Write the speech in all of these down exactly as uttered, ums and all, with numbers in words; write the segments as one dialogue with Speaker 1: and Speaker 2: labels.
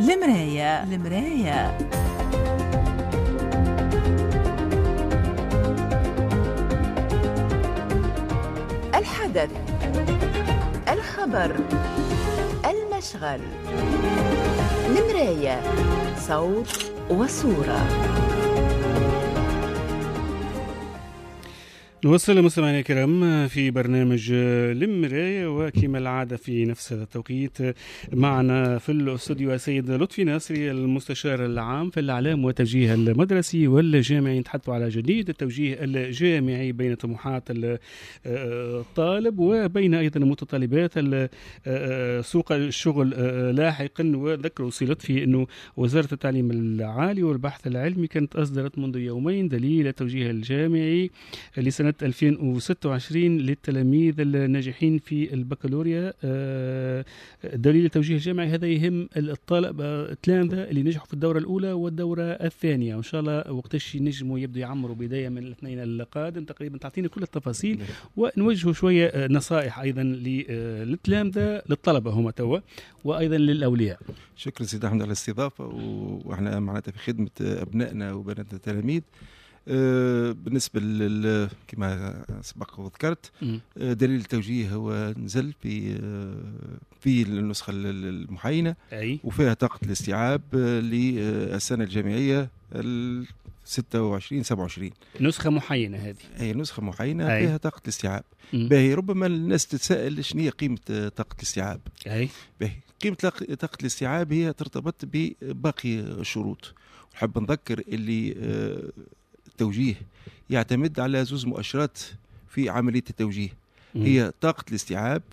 Speaker 1: المراية المراية الحدث، الخبر، المشغل. المراية، صوت وصورة.
Speaker 2: نوصل مستمعينا الكرام في برنامج المراية، وكما العادة في نفس التوقيت معنا في الاستوديو السيد لطفي ناصري المستشار العام في الإعلام والتوجيه المدرسي والجامعي. نتحدث على جديد التوجيه الجامعي بين طموحات الطالب وبين أيضا متطلبات سوق الشغل لاحقا. وذكروا سي لطفي أنه وزارة التعليم العالي والبحث العلمي كانت أصدرت منذ يومين دليل التوجيه الجامعي لسنة ألفين وستة وعشرين للتلاميذ الناجحين في البكالوريا. دليل التوجيه الجامعي هذا يهم الطالب التلامذة اللي نجحوا في الدورة الأولى والدورة الثانية، وإن شاء الله وقتاش ينجموا يبدوا يعمروا بداية من الاثنين القادم تقريبا. تعطينا كل التفاصيل ونوجهوا شوية نصائح أيضا للتلامذة للطلبة هم توا وأيضا للأولياء.
Speaker 3: شكرا سيد أحمد على الاستضافة، وإحنا معناتها في خدمة أبنائنا وبناتنا التلاميذ. أه بالنسبة لل كما سبق وذكرت، أه دليل التوجيه هو نزل في أه في النسخة المحاينة،
Speaker 2: أي.
Speaker 3: وفيها طاقة الاستيعاب أه للسنة الجامعية ستة وعشرين سبعة وعشرين.
Speaker 2: نسخة محاينة هذه،
Speaker 3: هي نسخة محاينة
Speaker 2: أي.
Speaker 3: فيها طاقة الاستيعاب. باهي ربما الناس تتساءل شنو هي قيمة طاقة الاستيعاب.
Speaker 2: أي.
Speaker 3: باهي قيمة طاقة الاستيعاب هي ترتبط بباقي الشروط. ونحب نذكر اللي أه التوجيه يعتمد على زوز مؤشرات في عملية التوجيه، مم. هي طاقة الاستيعاب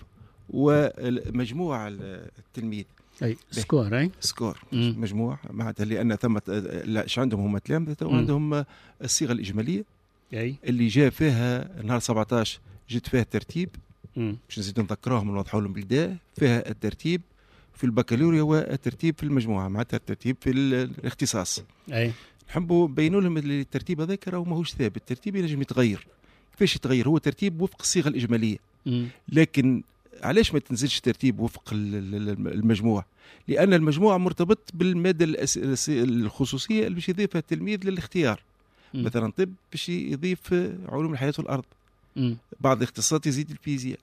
Speaker 3: ومجموع التلميذ،
Speaker 2: أي سكور. أي
Speaker 3: سكور مم. مجموع معناتها لأن ثم ايش عندهم هم تلامذة وعندهم الصيغة الإجمالية،
Speaker 2: أي.
Speaker 3: اللي جاء فيها نهار سبعة عشر جت فيها الترتيب، باش نزيد نذكرهم ونوضحوا لهم بالدا، فيها الترتيب في البكالوريا والترتيب في المجموعة، معناتها الترتيب في الاختصاص.
Speaker 2: أي.
Speaker 3: نحبوا بينوا لهم الترتيب هذاك راهو ماهوش ثابت، الترتيب ينجم يتغير. كيفاش يتغير؟ هو ترتيب وفق الصيغه الاجماليه، م. لكن علاش ما تنزلش ترتيب وفق المجموع؟ لان المجموع مرتبط بالماده الخصوصيه اللي باش يضيفها التلميذ للاختيار. م. مثلا طب باش يضيف علوم الحياه والارض، م. بعض الاختصاصات يزيد الفيزياء،